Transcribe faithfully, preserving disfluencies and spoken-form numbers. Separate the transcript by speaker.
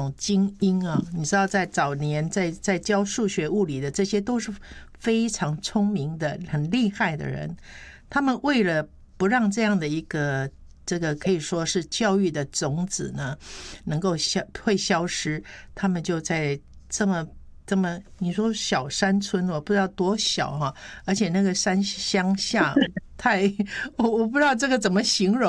Speaker 1: 种精英啊，你知道在早年在在教数学物理的，这些都是非常聪明的很厉害的人，他们为了不让这样的一个这个可以说是教育的种子呢能够消会消失，他们就在这么这么你说小山村，我不知道多小哈，而且那个山乡下太我我不知道这个怎么形容。